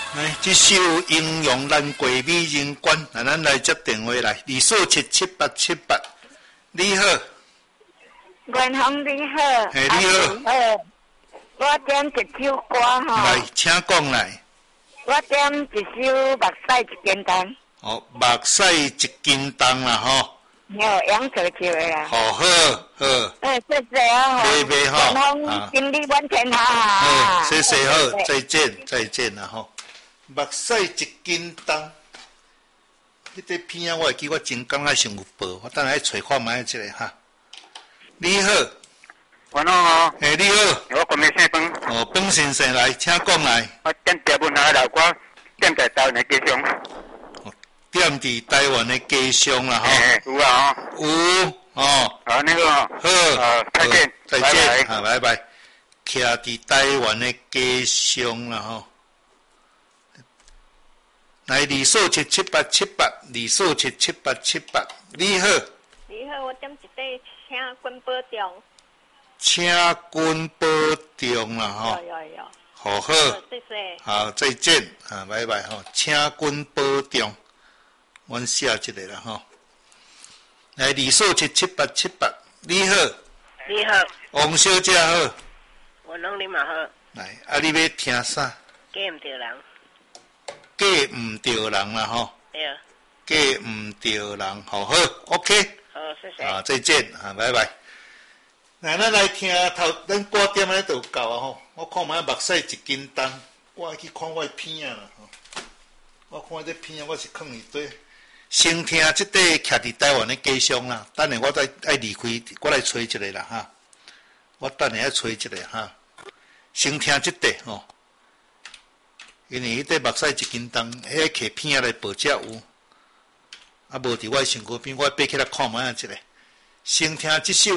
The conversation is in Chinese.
来，这首英雄难过美人关，那咱来接电话来，24777878，你好。 元丰你好。 嘿，你好。 我点一首歌吼。 来，请讲来。 我点一首目屎一斤重。 哦，目屎一斤重啦吼。 有杨可秋的啦。 好好。 谢谢啊。 袂吼。 元丰心理满天下。 谢谢好，再见啦吼。目屎一斤重，迄个片啊，我会记我真感觉上有报，我等下去找看卖一个哈。你好。 晚上好。 嘿，你好。 我关门姓饭。 哦，饭先生来，请讲来。 我点台湾的老歌，点在台湾的家乡。 点伫台湾的家乡啦吼。 有啊。 有哦。 好，那个。 好。 再见。 再见。好，拜拜。徛伫台湾的家乡啦吼。来，24777878，24777878，你好。 你好，我点一块请君保重。 请君保重啦吼。 有。 好。 谢谢。 好，再见。啊，拜拜吼。请君保重。阮写一个啦吼。来，24777878，你好。 你好。 王小姐好。 我拢你嘛好。 来，啊，你要听啥？ 嫁唔着人。 嫁唔着人啦吼。 对。 嫁唔着人，好 ，OK。 好，谢谢。 啊，再见，啊，拜拜。那咱来听咱歌点咧就有够啊吼。我看卖目屎一斤重，我去看我的片啦吼。我看这片我是放伫底。先听即块徛伫台湾的家乡啦，等下我再爱离开，我来找一个啦哈。我等下爱找一个哈。先听即块吼。因为迄块目屎一斤重，迄个摕片来报才有，啊无伫我身躯边，我爬起来看卖一个。先听即首。